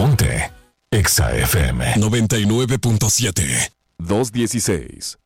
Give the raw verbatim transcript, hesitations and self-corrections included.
Ponte Exa F M noventa y nueve punto siete. doscientos dieciséis.